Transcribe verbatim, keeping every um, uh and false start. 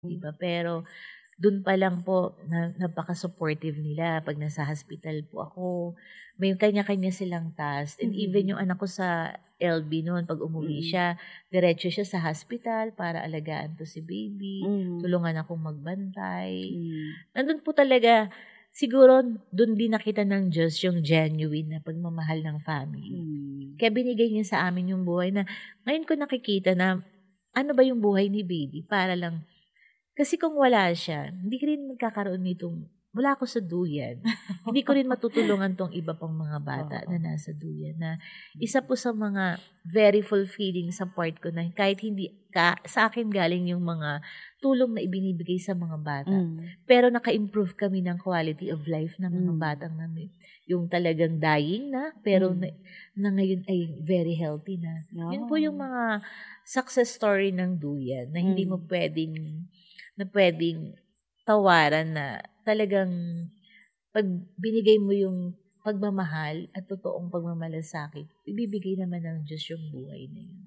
'Di Hmm. ba? Pero dun pa lang po na napaka-supportive nila 'pag nasa hospital po ako. May kanya-kanya silang task and even yung Mm. anak ko sa L B no'n 'pag umuwi Mm. siya, diretso siya sa hospital para alagaan 'to si baby, Mhm. tulungan akong magbantay. Hmm. Nandun po talaga siguro dun din nakita ng Diyos yung genuine na pagmamahal ng family. Hmm. Kaya binigay niya sa amin yung buhay na ngayon ko nakikita na ano ba yung buhay ni baby para lang kasi kung wala siya, hindi ka rin magkakaroon nitong wala ako sa duyan. Hindi ko rin matutulungan 'tong iba pang mga bata na Oo. nasa duyan na isa po sa mga very fulfilling sa part ko na kahit hindi ka sa akin galing yung mga tulong na ibinibigay sa mga bata, Hmm. pero naka-improve kami ng quality of life ng mga Hmm. batang nami yung talagang dying na, pero na Hmm. na ngayon ay very healthy na. Yun po yung Ah. mga success story ng duyan na hindi mo Hmm. puwedeng na puwedeng tawaran na talagang 'pag binigay mo yung pagmamahal at totoong pagmamalasakit, ibibigay naman ng Diyos yung buhay na yun.